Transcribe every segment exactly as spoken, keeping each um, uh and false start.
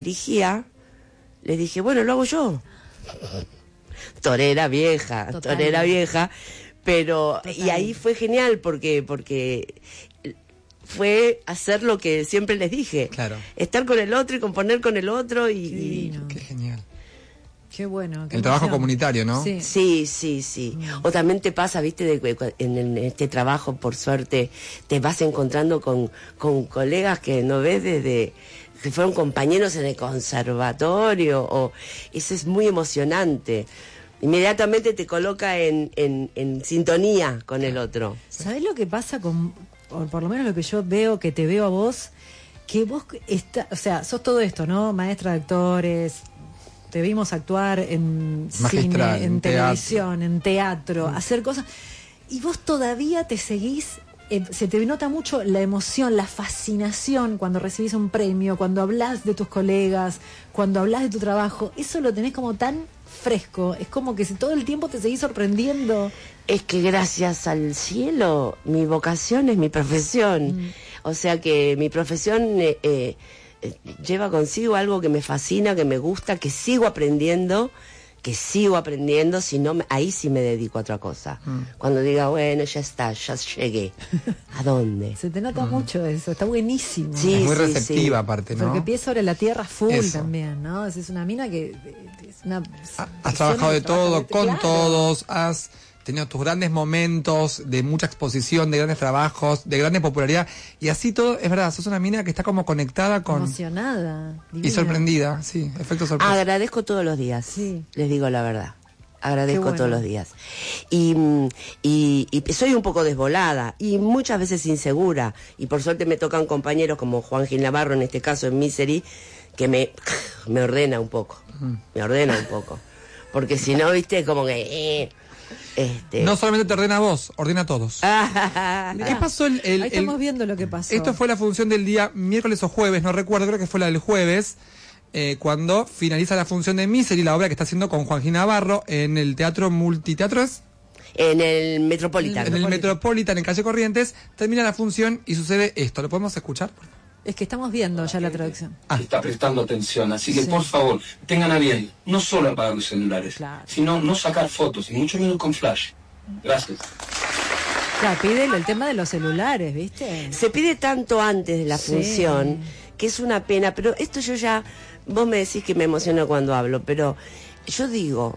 dirigía, le dije, bueno, lo hago yo. Torera vieja, Total. torera vieja, pero Total. y ahí fue genial porque porque fue hacer lo que siempre les dije, claro. estar con el otro y componer con el otro y, qué, y... qué genial. Qué bueno. Qué el trabajo comunitario, ¿no? Sí, sí, sí. sí. Mm. O también te pasa, viste, de, en, en este trabajo, por suerte, te vas encontrando con, con colegas que no ves desde que fueron compañeros en el conservatorio, o eso es muy emocionante. Inmediatamente te coloca en, en, en sintonía con el otro. ¿Sabés lo que pasa con, o por lo menos lo que yo veo, que te veo a vos, que vos está, o sea, sos todo esto, ¿no? Maestra de actores, te vimos actuar en Magistral, cine, en, en televisión, teatro. en teatro, mm. hacer cosas, y vos todavía te seguís. Eh, se te nota mucho la emoción, la fascinación cuando recibís un premio, cuando hablas de tus colegas, cuando hablas de tu trabajo. Eso lo tenés como tan fresco. Es como que si todo el tiempo te seguís sorprendiendo. Es que gracias al cielo, mi vocación es mi profesión. Mm. O sea que mi profesión eh, eh, lleva consigo algo que me fascina, que me gusta, que sigo aprendiendo. que sigo aprendiendo, si no, ahí sí me dedico a otra cosa. Mm. Cuando diga, bueno, ya está, ya llegué. ¿A dónde? Se te nota mm. mucho eso, está buenísimo. Sí, es muy sí, receptiva, sí. aparte, ¿no? Porque pies sobre la tierra full eso. también, ¿no? Es una mina que... Es una, has trabajado de todo, con claro. todos, has tenido tus grandes momentos de mucha exposición, de grandes trabajos, de grande popularidad, y así todo, es verdad, sos una mina que está como conectada con... Emocionada. Divina. Y sorprendida, sí, efecto sorpresa. Agradezco todos los días, sí. les digo la verdad. Agradezco bueno. todos los días. Y, y, y soy un poco desvolada y muchas veces insegura. Y por suerte me tocan compañeros como Juan Gil Navarro, en este caso en Misery, que me, me ordena un poco. Mm. Me ordena un poco. Porque si no, viste, como que... Eh, Este... No solamente te ordena a vos, ordena a todos. ¿Qué pasó el, el, Ahí estamos el... viendo lo que pasó. Esto fue la función del día miércoles o jueves, no recuerdo, creo que fue la del jueves, eh, cuando finaliza la función de Misery, la obra que está haciendo con Juan Gil Navarro en el Teatro Multiteatro, ¿es? En el Metropolitan. En el Metropolitan, en Calle Corrientes, termina la función y sucede esto. ¿Lo podemos escuchar? Es que estamos viendo ya la traducción. Ah. Está prestando atención, así que sí. por favor, tengan a bien, no solo apagar los celulares, claro. sino no sacar fotos, y mucho menos con flash. Gracias. Claro, pide el tema de los celulares, ¿viste? Se pide tanto antes de la sí. función, que es una pena, pero esto yo ya, vos me decís que me emociono cuando hablo, pero yo digo,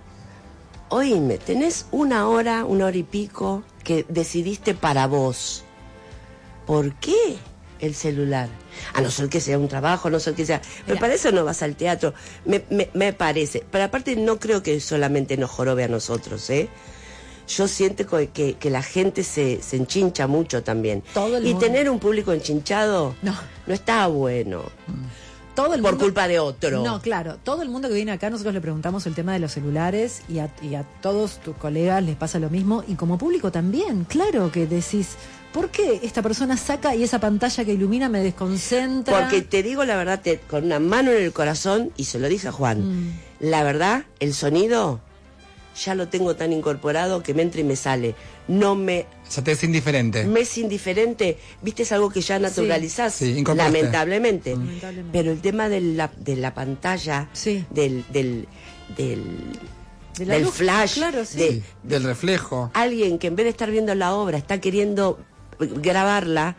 oíme, tenés una hora, una hora y pico, que decidiste para vos. ¿Por qué el celular? A no ser que sea un trabajo, a no ser que sea... Pero para eso no vas al teatro, me, me, me parece. Pero aparte no creo que solamente nos jorobe a nosotros, ¿eh? Yo siento que, que, que la gente se, se enchincha mucho también. Todo el y mundo. Tener un público enchinchado no, no está bueno. Todo el por mundo, culpa de otro. No, claro. Todo el mundo que viene acá, nosotros le preguntamos el tema de los celulares y a, y a todos tus colegas les pasa lo mismo. Y como público también, claro que decís... ¿Por qué esta persona saca y esa pantalla que ilumina me desconcentra? Porque te digo la verdad, te, con una mano en el corazón, y se lo dije a Juan, mm. la verdad, el sonido ya lo tengo tan incorporado que me entra y me sale. No me... O sea, te es indiferente. Me es indiferente. Viste, es algo que ya naturalizás, sí. Sí, lamentablemente. Mm. lamentablemente. Pero el tema de la, de la pantalla, sí. del... del, del de del luz, flash, claro, sí. de, sí, del reflejo. Alguien que en vez de estar viendo la obra está queriendo grabarla.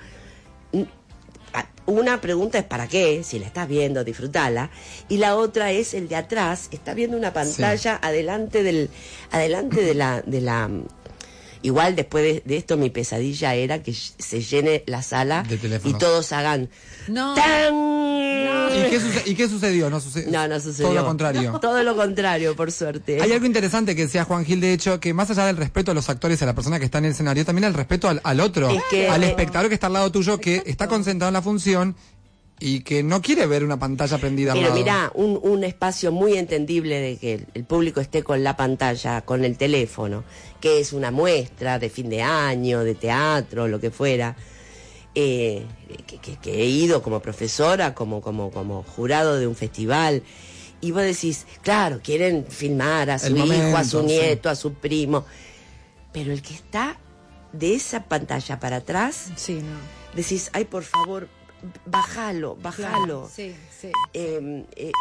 Una pregunta es ¿para qué? Si la estás viendo, disfrutala. Y la otra es el de atrás, está viendo una pantalla sí. adelante del adelante de la de la igual después de, de esto mi pesadilla era que se llene la sala y todos hagan no. ¡tan! No. ¿Y, qué suce- ¿Y qué sucedió? No, sucedió. no, no sucedió. Todo lo contrario. Todo lo contrario, por suerte. Hay algo interesante que decía Juan Gil, de hecho, que más allá del respeto a los actores y a la persona que está en el escenario, también el respeto al, al otro, es que, al eh, espectador que está al lado tuyo, que exacto. está concentrado en la función y que no quiere ver una pantalla prendida al Pero lado. mirá, un, un espacio muy entendible de que el, el público esté con la pantalla, con el teléfono, que es una muestra de fin de año, de teatro, lo que fuera, eh, que, que, que he ido como profesora, como, como, como jurado de un festival, y vos decís, claro, quieren filmar a su El hijo, momento, a su nieto, sí. a su primo, pero el que está de esa pantalla para atrás, sí, no. decís, ay, por favor, bájalo, bájalo. Claro, sí, sí. Eh, eh,